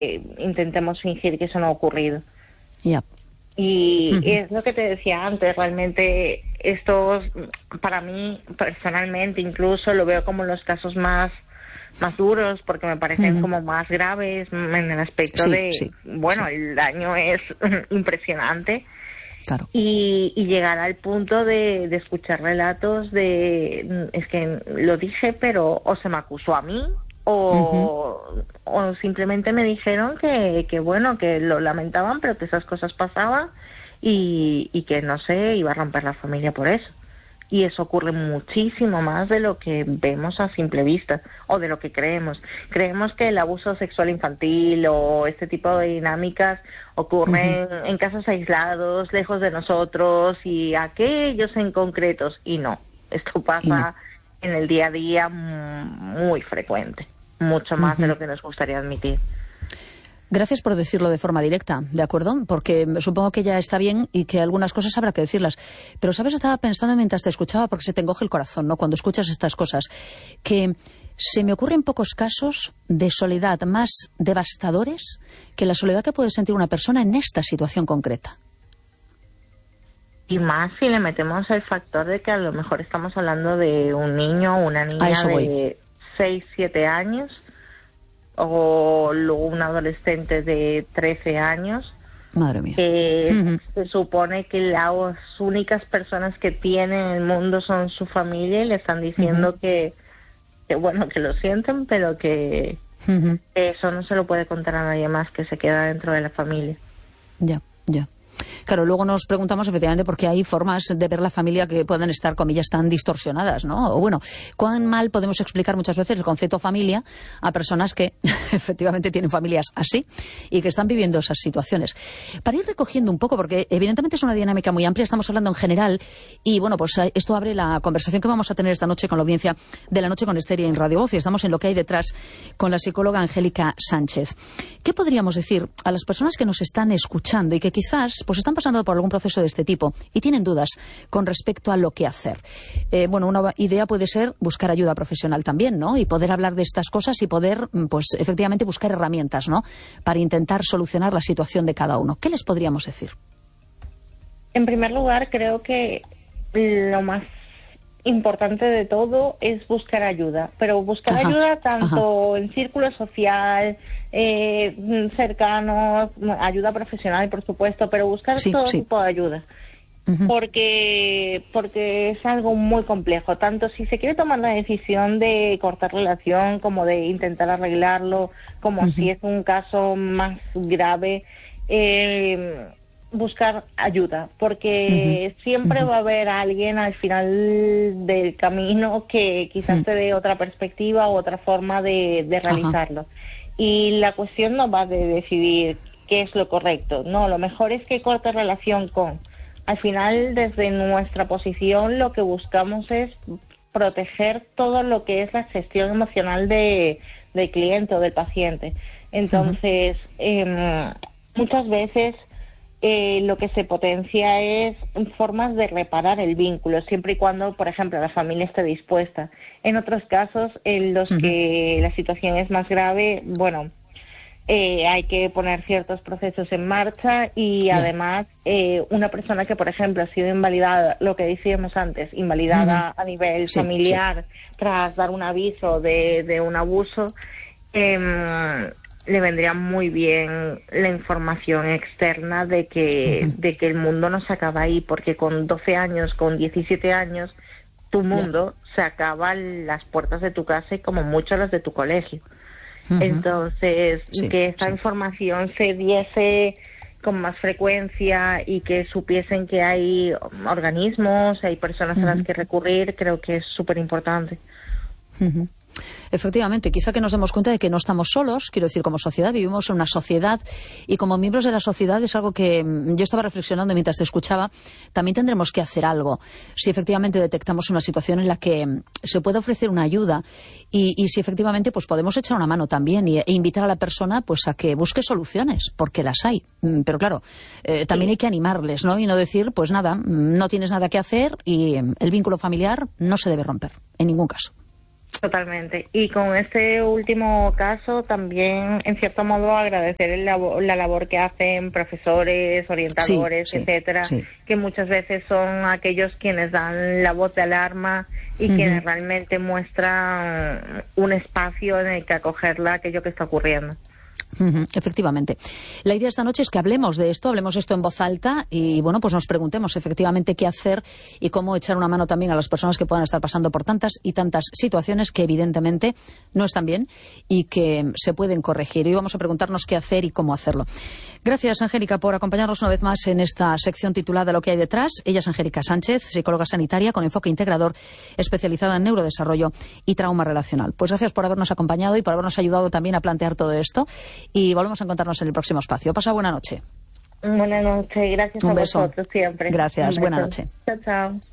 intentemos fingir que eso no ha ocurrido. Ya. Y es lo que te decía antes, realmente estos, para mí personalmente incluso lo veo como los casos más duros, porque me parecen como más graves en el aspecto el daño es impresionante. Claro. Y llegar al punto de escuchar relatos es que lo dije, pero o se me acusó a mí o simplemente me dijeron que bueno, que lo lamentaban, pero que esas cosas pasaban y que no sé, iba a romper la familia por eso. Y eso ocurre muchísimo más de lo que vemos a simple vista o de lo que creemos. Creemos que el abuso sexual infantil o este tipo de dinámicas ocurren en casos aislados, lejos de nosotros y aquellos en concretos. Y no, esto pasa en el día a día muy frecuente, mucho más de lo que nos gustaría admitir. Gracias por decirlo de forma directa, ¿de acuerdo? Porque supongo que ya está bien y que algunas cosas habrá que decirlas. Pero, ¿sabes? Estaba pensando mientras te escuchaba, porque se te encoge el corazón, ¿no? Cuando escuchas estas cosas, que se me ocurren pocos casos de soledad más devastadores que la soledad que puede sentir una persona en esta situación concreta. Y más si le metemos el factor de que a lo mejor estamos hablando de un niño o una niña de 6, 7 años, o luego un adolescente de 13 años. Madre mía. Se supone que las únicas personas que tienen en el mundo son su familia y le están diciendo que bueno, que lo sienten, pero que eso no se lo puede contar a nadie más, que se queda dentro de la familia. Ya. Claro, luego nos preguntamos efectivamente por qué hay formas de ver la familia que pueden estar, comillas, tan distorsionadas, ¿no? O bueno, cuán mal podemos explicar muchas veces el concepto familia a personas que efectivamente tienen familias así y que están viviendo esas situaciones. Para ir recogiendo un poco, porque evidentemente es una dinámica muy amplia, estamos hablando en general y bueno, pues esto abre la conversación que vamos a tener esta noche con la audiencia de La Noche con Ester en Radio Voz, y estamos en Lo que hay detrás con la psicóloga Angélica Sánchez. ¿Qué podríamos decir a las personas que nos están escuchando y que quizás pues están pasando por algún proceso de este tipo y tienen dudas con respecto a lo que hacer? Bueno, una idea puede ser buscar ayuda profesional también, ¿no? Y poder hablar de estas cosas y poder, pues efectivamente, buscar herramientas, ¿no? Para intentar solucionar la situación de cada uno. ¿Qué les podríamos decir? En primer lugar, creo que lo más importante de todo es buscar ayuda, pero buscar ayuda tanto en círculo social, cercanos, ayuda profesional, por supuesto, pero buscar todo tipo de ayuda, porque es algo muy complejo, tanto si se quiere tomar la decisión de cortar relación como de intentar arreglarlo, como si es un caso más grave, buscar ayuda, porque siempre va a haber alguien al final del camino que quizás te dé otra perspectiva u otra forma de realizarlo. Y la cuestión no va de decidir qué es lo correcto, no, lo mejor es que corte relación con. Al final, desde nuestra posición, lo que buscamos es proteger todo lo que es la gestión emocional del cliente o del paciente. Entonces, muchas veces lo que se potencia es formas de reparar el vínculo, siempre y cuando, por ejemplo, la familia esté dispuesta. En otros casos, en los que la situación es más grave, bueno, hay que poner ciertos procesos en marcha y además una persona que, por ejemplo, ha sido invalidada, lo que decíamos antes, invalidada a nivel familiar tras dar un aviso de un abuso, le vendría muy bien la información externa de que el mundo no se acaba ahí, porque con 12 años, con 17 años, tu mundo se acaba las puertas de tu casa y como mucho las de tu colegio. Entonces, que esta información se diese con más frecuencia y que supiesen que hay organismos, hay personas a las que recurrir, creo que es súper importante. Efectivamente, quizá que nos demos cuenta de que no estamos solos, quiero decir, como sociedad, vivimos en una sociedad y como miembros de la sociedad es algo que yo estaba reflexionando mientras te escuchaba, también tendremos que hacer algo. Si efectivamente detectamos una situación en la que se puede ofrecer una ayuda y si efectivamente pues podemos echar una mano también e invitar a la persona pues a que busque soluciones, porque las hay. Pero claro, también hay que animarles, ¿no? Y no decir, pues nada, no tienes nada que hacer y el vínculo familiar no se debe romper, en ningún caso. Totalmente. Y con este último caso también, en cierto modo, agradecer la labor que hacen profesores, orientadores, etcétera, que muchas veces son aquellos quienes dan la voz de alarma y quienes realmente muestran un espacio en el que acoger aquello que está ocurriendo. Efectivamente. La idea esta noche es que hablemos esto en voz alta y, bueno, pues nos preguntemos efectivamente qué hacer y cómo echar una mano también a las personas que puedan estar pasando por tantas y tantas situaciones que evidentemente no están bien y que se pueden corregir. Y vamos a preguntarnos qué hacer y cómo hacerlo. Gracias, Angélica, por acompañarnos una vez más en esta sección titulada Lo que hay detrás. Ella es Angélica Sánchez, psicóloga sanitaria con enfoque integrador, especializada en neurodesarrollo y trauma relacional. Pues gracias por habernos acompañado y por habernos ayudado también a plantear todo esto. Y volvemos a encontrarnos en el próximo espacio. Pasa buena noche. Buenas noches, gracias a vosotros siempre. Gracias, buena noche. Chao, chao.